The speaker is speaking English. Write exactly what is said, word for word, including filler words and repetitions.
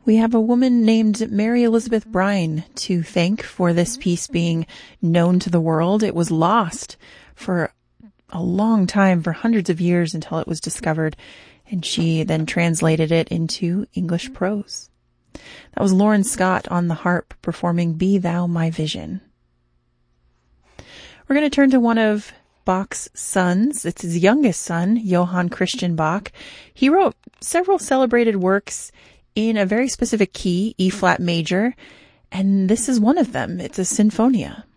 We have a woman named Mary Elizabeth Brine to thank for this piece being known to the world. It was lost for a long time, for hundreds of years, until it was discovered, and she then translated it into English prose. That was Lauren Scott on the harp performing Be Thou My Vision. We're going to turn to one of Bach's sons. It's his youngest son, Johann Christian Bach. He wrote several celebrated works in a very specific key, E-flat major, and this is one of them. It's a sinfonia.